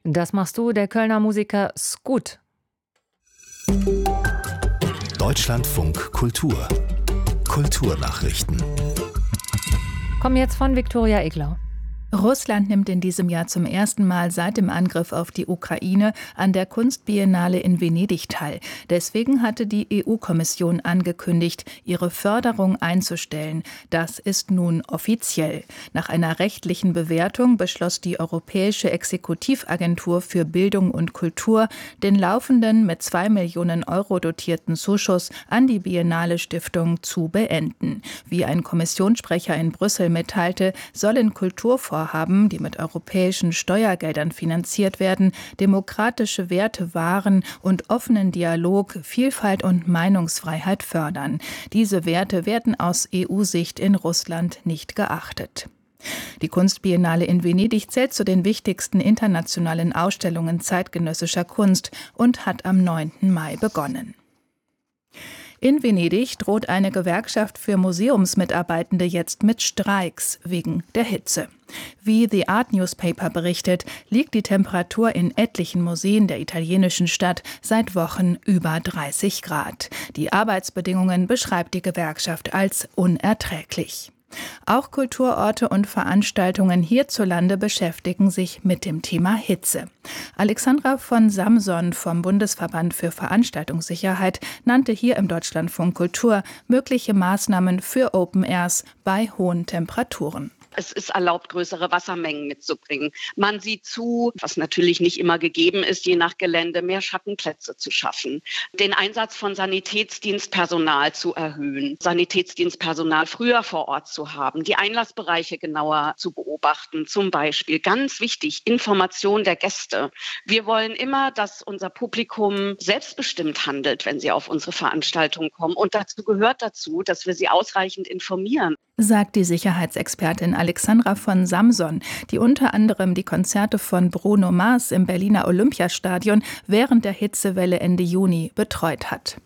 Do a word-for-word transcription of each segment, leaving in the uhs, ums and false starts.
Das machst du, der Kölner Musiker Scoot. Deutschlandfunk Kultur. Kulturnachrichten. Kommen jetzt von Viktoria Eglau. Russland nimmt in diesem Jahr zum ersten Mal seit dem Angriff auf die Ukraine an der Kunstbiennale in Venedig teil. Deswegen hatte die E U-Kommission angekündigt, ihre Förderung einzustellen. Das ist nun offiziell. Nach einer rechtlichen Bewertung beschloss die Europäische Exekutivagentur für Bildung und Kultur, den laufenden mit zwei Millionen Euro dotierten Zuschuss an die Biennale Stiftung zu beenden. Wie ein Kommissionssprecher in Brüssel mitteilte, sollen Kulturvorhaben haben, die mit europäischen Steuergeldern finanziert werden, demokratische Werte wahren und offenen Dialog, Vielfalt und Meinungsfreiheit fördern. Diese Werte werden aus E U-Sicht in Russland nicht geachtet. Die Kunstbiennale in Venedig zählt zu den wichtigsten internationalen Ausstellungen zeitgenössischer Kunst und hat am neunten Mai begonnen. In Venedig droht eine Gewerkschaft für Museumsmitarbeitende jetzt mit Streiks wegen der Hitze. Wie The Art Newspaper berichtet, liegt die Temperatur in etlichen Museen der italienischen Stadt seit Wochen über dreißig Grad. Die Arbeitsbedingungen beschreibt die Gewerkschaft als unerträglich. Auch Kulturorte und Veranstaltungen hierzulande beschäftigen sich mit dem Thema Hitze. Alexandra von Samson vom Bundesverband für Veranstaltungssicherheit nannte hier im Deutschlandfunk Kultur mögliche Maßnahmen für Open Airs bei hohen Temperaturen. Es ist erlaubt, größere Wassermengen mitzubringen. Man sieht zu, was natürlich nicht immer gegeben ist, je nach Gelände, mehr Schattenplätze zu schaffen. Den Einsatz von Sanitätsdienstpersonal zu erhöhen, Sanitätsdienstpersonal früher vor Ort zu haben, die Einlassbereiche genauer zu beobachten. Zum Beispiel, ganz wichtig, Information der Gäste. Wir wollen immer, dass unser Publikum selbstbestimmt handelt, wenn sie auf unsere Veranstaltung kommen. Und dazu gehört dazu, dass wir sie ausreichend informieren, sagt die Sicherheitsexpertin Alexandra von Samson, die unter anderem die Konzerte von Bruno Mars im Berliner Olympiastadion während der Hitzewelle Ende Juni betreut hat.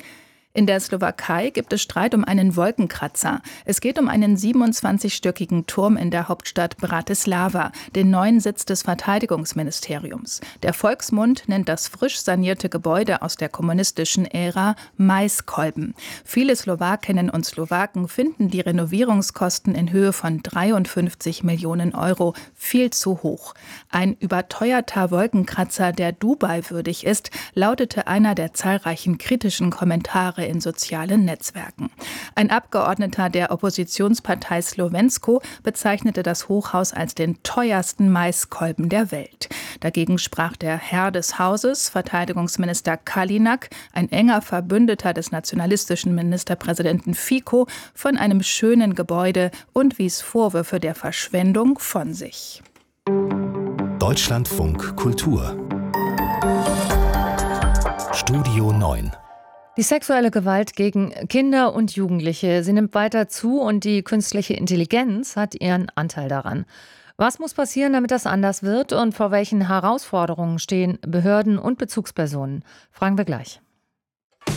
In der Slowakei gibt es Streit um einen Wolkenkratzer. Es geht um einen siebenundzwanzigstöckigen Turm in der Hauptstadt Bratislava, den neuen Sitz des Verteidigungsministeriums. Der Volksmund nennt das frisch sanierte Gebäude aus der kommunistischen Ära Maiskolben. Viele Slowakinnen und Slowaken finden die Renovierungskosten in Höhe von dreiundfünfzig Millionen Euro viel zu hoch. Ein überteuerter Wolkenkratzer, der Dubai würdig ist, lautete einer der zahlreichen kritischen Kommentare in sozialen Netzwerken. Ein Abgeordneter der Oppositionspartei Slovensko bezeichnete das Hochhaus als den teuersten Maiskolben der Welt. Dagegen sprach der Herr des Hauses, Verteidigungsminister Kalinak, ein enger Verbündeter des nationalistischen Ministerpräsidenten Fico, von einem schönen Gebäude und wies Vorwürfe der Verschwendung von sich. Deutschlandfunk Kultur. Studio neun. Die sexuelle Gewalt gegen Kinder und Jugendliche, sie nimmt weiter zu und die künstliche Intelligenz hat ihren Anteil daran. Was muss passieren, damit das anders wird und vor welchen Herausforderungen stehen Behörden und Bezugspersonen? Fragen wir gleich.